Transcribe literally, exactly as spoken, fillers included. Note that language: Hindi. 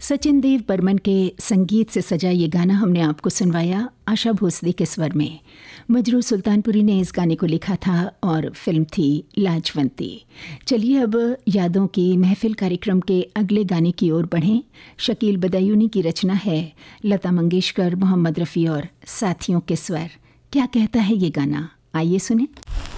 सचिन देव बर्मन के संगीत से सजा ये गाना हमने आपको सुनवाया आशा भोसले के स्वर में। मजरू सुल्तानपुरी ने इस गाने को लिखा था और फिल्म थी लाजवंती। चलिए अब यादों की महफिल कार्यक्रम के अगले गाने की ओर बढ़ें। शकील बदायूनी की रचना है, लता मंगेशकर, मोहम्मद रफ़ी और साथियों के स्वर। क्या कहता है ये गाना, आइए सुने।